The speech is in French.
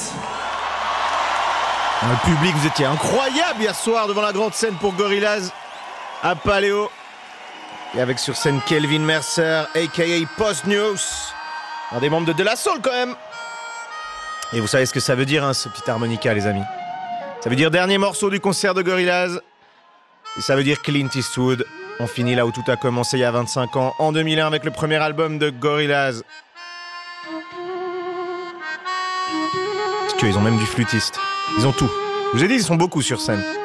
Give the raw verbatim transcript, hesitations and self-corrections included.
Le public, vous étiez incroyable hier soir devant la grande scène pour Gorillaz à Paléo. Et avec sur scène Kelvin Mercer, aka Post News, un des membres de De La Soul quand même. Et vous savez ce que ça veut dire, hein, ce petit harmonica, les amis. Ça veut dire dernier morceau du concert de Gorillaz. Et ça veut dire Clint Eastwood. On finit là où tout a commencé il y a vingt-cinq ans, en deux mille un, avec le premier album de Gorillaz. Ils ont même du flûtiste. Ils ont tout. Je vous ai dit, ils sont beaucoup sur scène.